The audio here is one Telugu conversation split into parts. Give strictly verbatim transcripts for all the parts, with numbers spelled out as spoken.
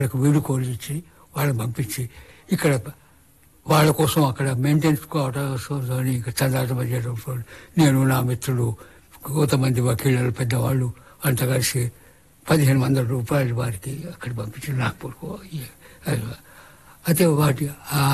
వీడుకోలు ఇచ్చి వాళ్ళని పంపించి ఇక్కడ వాళ్ళ కోసం అక్కడ మెయింటెనెన్స్ క్వార్టర్స్ అని చందాట చేయడం. నేను నా మిత్రులు కొంతమంది వకీళ్ళు పెద్దవాళ్ళు అంతా కలిసి పదిహేను వందల రూపాయలు వారికి అక్కడ పంపించి నాగ్పూర్కు. అయితే వాటి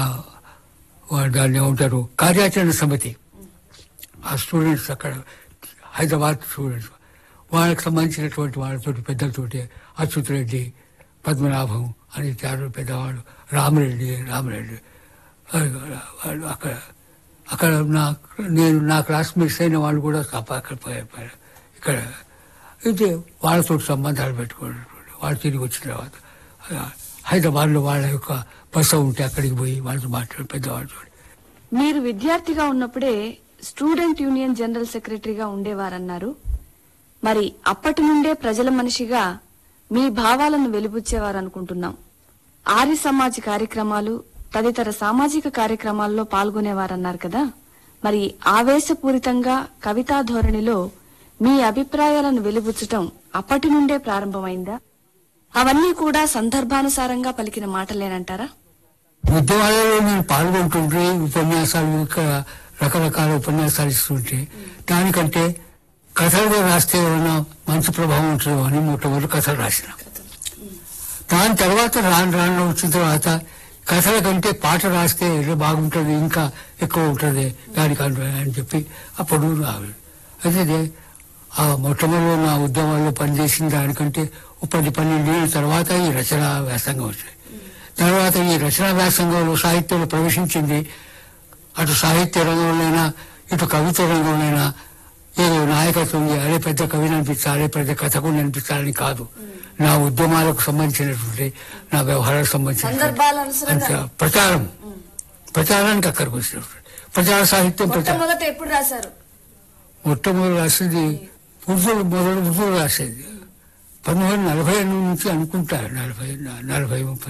దాన్ని ఏమంటారు కార్యాచరణ సమితి, ఆ స్టూడెంట్స్ అక్కడ హైదరాబాద్ స్టూడెంట్స్ వాళ్ళకి సంబంధించినటువంటి వాళ్ళతోటి పెద్దలతోటి అచ్యుత్ రెడ్డి, పద్మనాభం అని చారు పెద్దవాళ్ళు, రామరెడ్డి రామరెడ్డి వాళ్ళు అక్కడ అక్కడ నా నేను నా క్లాస్మేట్స్ అయిన వాళ్ళు కూడా తప్ప అక్కడ పోయారు. ఇక్కడ అయితే వాళ్ళతో సంబంధాలు పెట్టుకున్నటువంటి వాళ్ళు తిరిగి వచ్చిన తర్వాత హైదరాబాద్లో వాళ్ళ యొక్క బస ఉంటే అక్కడికి పోయి వాళ్ళతో మాట్లాడి పెద్దవాళ్ళతో. మీరు విద్యార్థిగా ఉన్నప్పుడే స్టూడెంట్ యూనియన్ జనరల్ సెక్రటరీగా ఉండేవారన్నారు. మరి అప్పటి నుండే ప్రజల మనిషిగా మీ భావాలను వెలిబుచ్చేవారు అనుకుంటున్నాం. ఆర్య సమాజ్ కార్యక్రమాలు తదితర సామాజిక కార్యక్రమాల్లో పాల్గొనేవారన్నారు కదా. మరి ఆవేశపూరితంగా కవితా ధోరణిలో మీ అభిప్రాయాలను వెలిబుచ్చటం అప్పటి నుండే ప్రారంభమైందా? అవన్నీ కూడా సందర్భానుసారంగా పలికిన మాటలేనంటారా? ఉద్యమాలలో నేను పాల్గొంటుంటే ఉపన్యాసాలు ఇక్కడ రకరకాల ఉపన్యాసాలు ఇస్తుంటే దానికంటే కథలుగా రాస్తే ఏమైనా మంచి ప్రభావం ఉంటుందో అని మొట్టమొదటి కథలు రాసిన. దాని తర్వాత రాను రాను వచ్చిన తర్వాత కథల కంటే పాట రాస్తే బాగుంటుంది, ఇంకా ఎక్కువ ఉంటుంది దానికంటే అని చెప్పి అప్పుడు రావాలి. అయితే ఆ మొట్టమొదటి నా ఉద్యమాల్లో పనిచేసిన దానికంటే పది పన్నెండు ఏళ్ళ తర్వాత ఈ రచనా వ్యాసంగం వచ్చింది. తర్వాత ఈ రచనా వ్యాసంగంలో సాహిత్యంలో ప్రవేశించింది. అటు సాహిత్య రంగంలోనైనా ఇటు కవిత రంగంలోనైనా ఏదో నాయకత్వం అదే పెద్ద కవిని అనిపించాలి, పెద్ద కథకుని అనిపించాలని కాదు. నా ఉద్యమాలకు సంబంధించినటువంటి నా వ్యవహారాలకు సంబంధించిన ప్రచారం ప్రచారానికి అక్కడికి వచ్చినటువంటి ప్రచార సాహిత్యం ఎప్పుడు రాశారు? మొట్టమొదటి రాసింది ఉర్దూలు, మొదలు ఉర్దూలు రాసేది పంతొమ్మిది వందల నలభై ఎనిమిది నుంచి అనుకుంటా, నలభై నలభై ముప్పై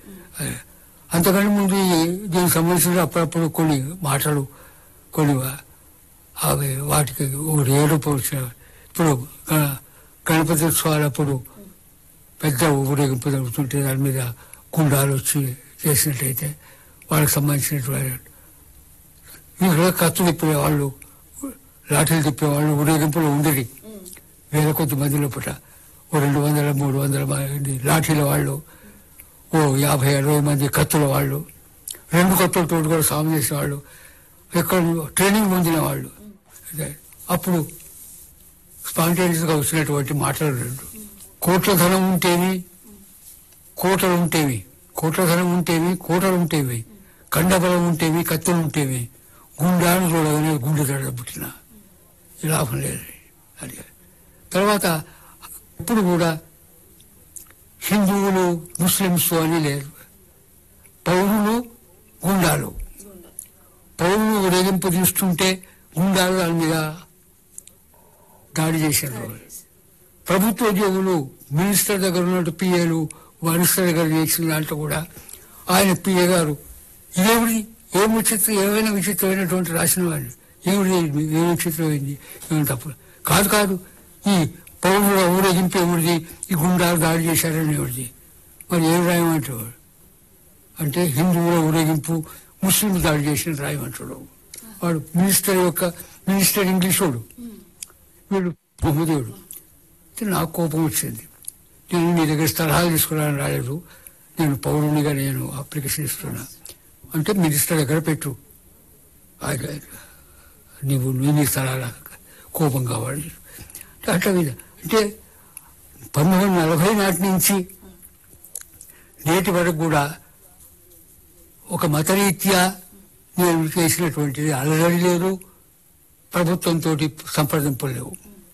అంతకంటే ముందు దీనికి సంబంధించిన అప్పుడప్పుడు కొన్ని మాటలు కొన్ని అవి వాటికి ఒకటి ఏడుపు వచ్చిన. ఇప్పుడు గణపతి ఉత్సవాలప్పుడు పెద్ద ఊరేగింపు జరుగుతుంటే దాని మీద గుండాలు వచ్చి చేసినట్టయితే వాళ్ళకి సంబంధించినటువంటి ఇక్కడ కత్తులు తిప్పేవాళ్ళు, లాఠీలు తిప్పేవాళ్ళు ఊరేగింపులో ఉండేది వేల కొద్ది మందిలో పుట్ట. ఓ రెండు వందల మూడు వందల మంది లాఠీల వాళ్ళు, ఓ యాభై అరవై మంది కత్తుల వాళ్ళు, రెండు కత్తులతో కూడా సాగు చేసిన వాళ్ళు, ఎక్కడ ట్రైనింగ్ పొందిన వాళ్ళు. అప్పుడు స్పాంటేనియస్గా వచ్చినటువంటి మాటలు రెండు. కోట్ల ధనం ఉంటేవి కోటలు ఉంటేవి కోట్ల ధనం ఉంటేవి కోటలు ఉంటేవి కండబలం ఉంటేవి కత్తులు ఉంటేవి గుండాను చూడగానే గుండె దడ పుట్టిన లాభం లేదు అని. తర్వాత ఇప్పుడు కూడా హిందువులు ముస్లిమ్స్ అని లేదు, పౌరులు గుండాలు. పౌరులు ఊరేగింపు తీస్తుంటే గుండాలు దాని మీద దాడి చేశారు. ప్రభుత్వ ఉద్యోగులు మినిస్టర్ దగ్గర ఉన్నట్టు పిఏలు మినిస్టర్ దగ్గర చేసిన దాంట్లో కూడా ఆయన పిఏ గారు ఇదేమిటి ఏం విచిత్రం, ఏమైనా విచిత్రమైనటువంటి రాసిన వాళ్ళు ఏమిటి ఏం విచిత్రమైంది ఏమైనా తప్పు కాదు కాదు ఈ పౌరుల ఊరేగింపు ఎవరిది, ఈ గుండాలు దాడి చేశారని ఎవరిది, మరి ఏం రాయమంటాడు అంటే హిందువుల ఊరేగింపు ముస్లింలు దాడి చేసిన రాయమంటాడు. వాడు మినిస్టర్ యొక్క మినిస్టర్ ఇంగ్లీష్ వాడు, వీడు బహుదేవుడు. నాకు కోపం వచ్చింది. నేను నీ దగ్గర సలహాలు తీసుకురాని రాలేదు, నేను పౌరునిగా నేను అప్లికేషన్ ఇస్తున్నా అంటే మినిస్టర్ దగ్గర పెట్టు, నీవు నీ సలహాల కోపం కావాలి అట్లా మీద. అంటే పంతొమ్మిది వందల నలభై నాటి నుంచి నేటి వరకు కూడా ఒక మతరీత్యా నేను చేసినటువంటిది అలజడి లేదు, ప్రభుత్వంతో సంప్రదింపులు లేవు.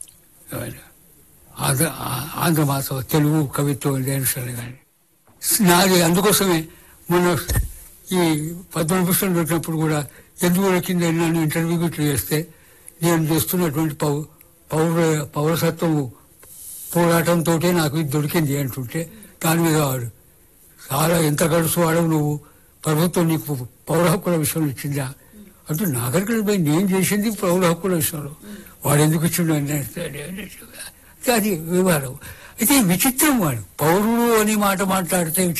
ఆంధ్ర ఆంధ్ర మాస తెలుగు కవిత్వం దేనిసరి కానీ నాది. అందుకోసమే మొన్న ఈ పద్మభూషణ్ పెట్టినప్పుడు కూడా ఎందుకు కింద నన్ను ఇంటర్వ్యూ గిట్లు చేస్తే నేను చేస్తున్నటువంటి పౌ పౌర పౌరసత్వం పోరాటంతో నాకు ఇది దొరికింది అంటుంటే దాని మీద వాడు చాలా ఎంత గడుసు వాడవు నువ్వు, ప్రభుత్వం నీకు పౌర హక్కుల విషయంలో ఇచ్చిందా అంటే నాగరికలు పోయి నేను చేసింది పౌర హక్కుల విషయంలో వాడు ఎందుకు ఇచ్చిండు అది వివాదం. అయితే విచిత్రం వాడు పౌరుడు అని మాట మాట్లాడితే